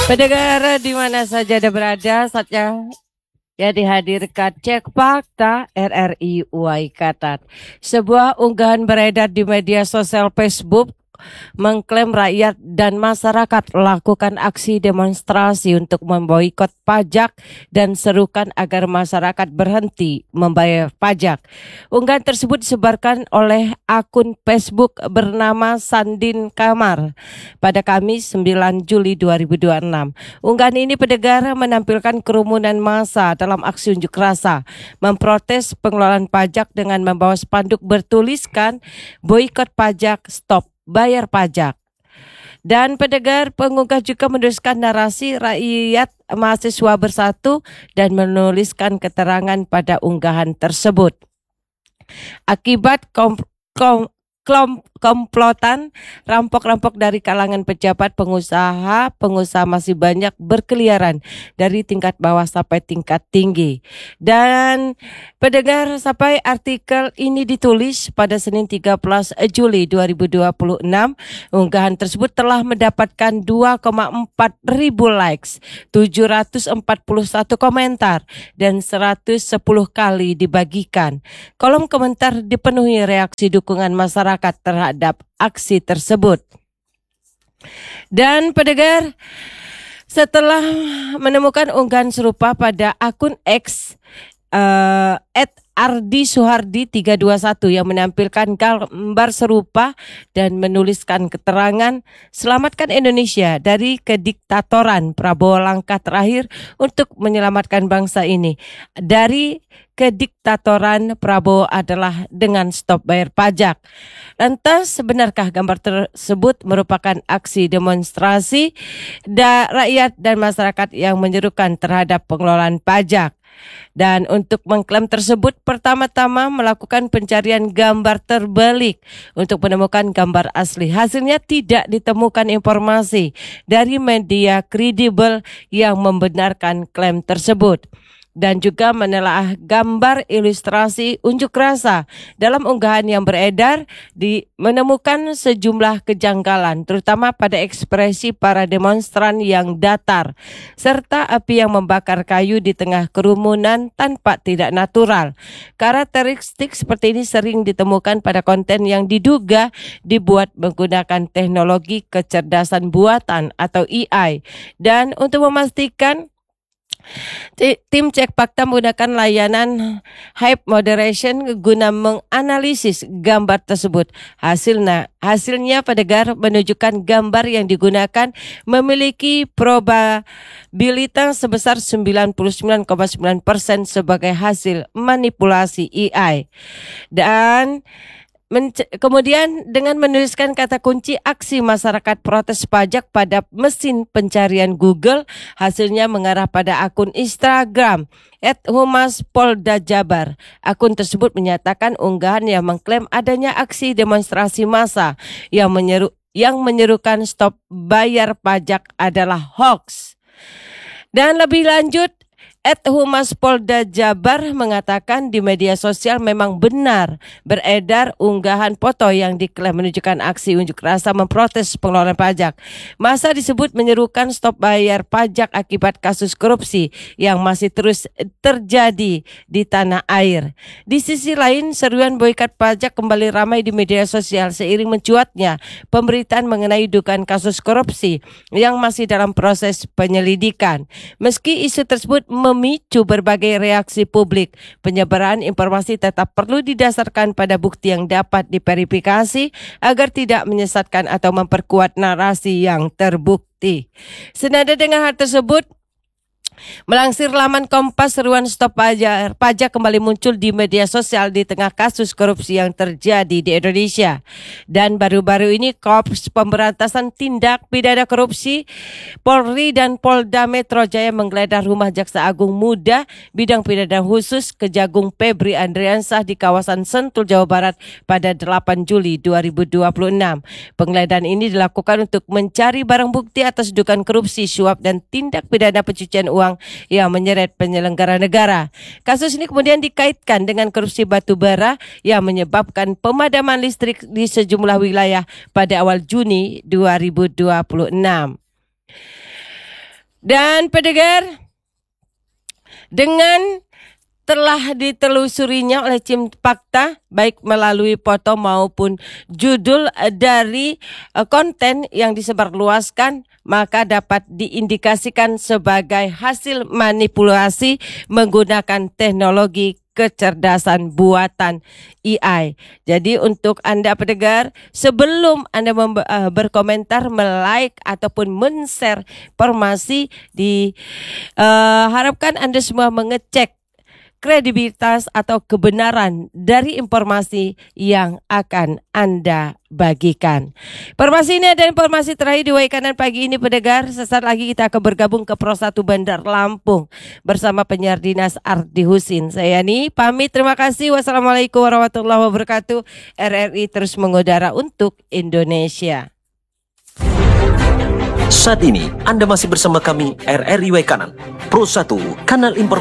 Pendengar di mana saja Anda berada, saatnya ya dihadirkan Cek Fakta RRI Waikatat. Sebuah unggahan beredar di media sosial Facebook mengklaim rakyat dan masyarakat lakukan aksi demonstrasi untuk memboikot pajak dan serukan agar masyarakat berhenti membayar pajak. Unggahan tersebut disebarkan oleh akun Facebook bernama Sandin Kamar pada Kamis 9 Juli 2026. Unggahan ini pendengar menampilkan kerumunan massa dalam aksi unjuk rasa memprotes pengelolaan pajak dengan membawa spanduk bertuliskan boikot pajak, stop bayar pajak. Dan pendengar, pengunggah juga menuliskan narasi rakyat mahasiswa bersatu dan menuliskan keterangan pada unggahan tersebut. Akibat komplotan rampok-rampok dari kalangan pejabat pengusaha masih banyak berkeliaran dari tingkat bawah sampai tingkat tinggi. Dan pendengar, sampai artikel ini ditulis pada Senin 13 Juli 2026, unggahan tersebut telah mendapatkan 2,4 ribu likes, 741 komentar, dan 110 kali dibagikan. Kolom komentar dipenuhi reaksi dukungan masyarakat terhadap aksi tersebut. Dan pendengar, setelah menemukan unggahan serupa pada akun X @ardisuhardi321 yang menampilkan gambar serupa dan menuliskan keterangan "Selamatkan Indonesia dari kediktatoran Prabowo, langkah terakhir untuk menyelamatkan bangsa ini. Dari kediktatoran Prabowo adalah dengan stop bayar pajak." Lantas, benarkah gambar tersebut merupakan aksi demonstrasi rakyat dan masyarakat yang menyerukan terhadap pengelolaan pajak? Dan untuk mengklaim tersebut, pertama-tama melakukan pencarian gambar terbalik untuk menemukan gambar asli. Hasilnya tidak ditemukan informasi dari media kredibel yang membenarkan klaim tersebut. Dan juga menelaah gambar ilustrasi unjuk rasa dalam unggahan yang beredar menemukan sejumlah kejanggalan, terutama pada ekspresi para demonstran yang datar, serta api yang membakar kayu di tengah kerumunan tanpa tidak natural. Karakteristik seperti ini sering ditemukan pada konten yang diduga dibuat menggunakan teknologi kecerdasan buatan atau AI. Dan untuk memastikan, tim Cek Fakta menggunakan layanan Hype Moderation guna menganalisis gambar tersebut. Hasilnya pendengar menunjukkan gambar yang digunakan memiliki probabilitas sebesar 99,9% sebagai hasil manipulasi AI. Dan kemudian dengan menuliskan kata kunci aksi masyarakat protes pajak pada mesin pencarian Google, hasilnya mengarah pada akun Instagram @humaspoldajabar. Akun tersebut menyatakan unggahan yang mengklaim adanya aksi demonstrasi massa yang menyerukan stop bayar pajak adalah hoax. Dan lebih lanjut, Humas Polda Jabar mengatakan di media sosial memang benar beredar unggahan foto yang diklaim menunjukkan aksi unjuk rasa memprotes pengelolaan pajak. Masa disebut menyerukan stop bayar pajak akibat kasus korupsi yang masih terus terjadi di tanah air. Di sisi lain, seruan boikot pajak kembali ramai di media sosial seiring mencuatnya pemberitaan mengenai dugaan kasus korupsi yang masih dalam proses penyelidikan. Meski isu tersebut memicu berbagai reaksi publik, penyebaran informasi tetap perlu didasarkan pada bukti yang dapat diverifikasi agar tidak menyesatkan atau memperkuat narasi yang terbukti. Senada dengan hal tersebut, melansir laman Kompas, seruan stop pajak kembali muncul di media sosial di tengah kasus korupsi yang terjadi di Indonesia. Dan baru-baru ini Korps Pemberantasan Tindak Pidana Korupsi Polri dan Polda Metro Jaya menggeledah rumah Jaksa Agung Muda bidang pidana khusus Kejagung Febri Andriansah di kawasan Sentul, Jawa Barat pada 8 Juli 2026. Penggeledahan ini dilakukan untuk mencari barang bukti atas dugaan korupsi, suap, dan tindak pidana pencucian uang yang menyeret penyelenggara negara. Kasus ini kemudian dikaitkan dengan korupsi batubara yang menyebabkan pemadaman listrik di sejumlah wilayah pada awal Juni 2026. Dan pendengar, dengan telah ditelusurinya oleh tim fakta baik melalui foto maupun judul dari konten yang disebarluaskan, maka dapat diindikasikan sebagai hasil manipulasi menggunakan teknologi kecerdasan buatan AI. Jadi untuk Anda pendengar, sebelum Anda berkomentar, like ataupun men-share informasi, diharapkan Anda semua mengecek kredibilitas atau kebenaran dari informasi yang akan Anda bagikan. Informasi ini adalah informasi terakhir di Way Kanan pagi ini pendengar. Sesaat lagi kita akan bergabung ke Pro 1 Bandar Lampung bersama penyiar Dinas Ardi Husin. Saya nih pamit, terima kasih. Wassalamualaikum warahmatullahi wabarakatuh. RRI terus mengudara untuk Indonesia. Saat ini Anda masih bersama kami RRI Way Kanan, Pro 1 Kanal Informasi.